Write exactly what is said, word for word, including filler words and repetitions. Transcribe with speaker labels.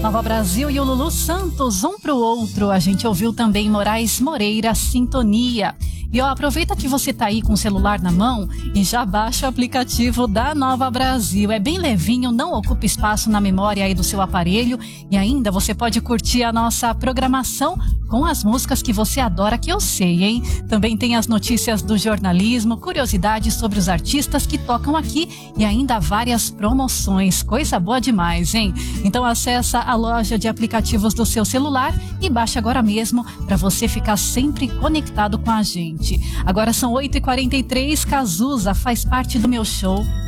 Speaker 1: Nova Brasil e o Lulu Santos, um pro outro. A gente ouviu também Moraes Moreira, Sintonia. E ó, aproveita que você tá aí com o celular na mão e já baixa o aplicativo da Nova Brasil. É bem levinho, não ocupa espaço na memória aí do seu aparelho e ainda você pode curtir a nossa programação com as músicas que você adora, que eu sei, hein? Também tem as notícias do jornalismo, curiosidades sobre os artistas que tocam aqui e ainda várias promoções. Coisa boa demais, hein? Então acessa a loja de aplicativos do seu celular e baixa agora mesmo para você ficar sempre conectado com a gente. Agora são oito e quarenta e três, Cazuza faz parte do meu show.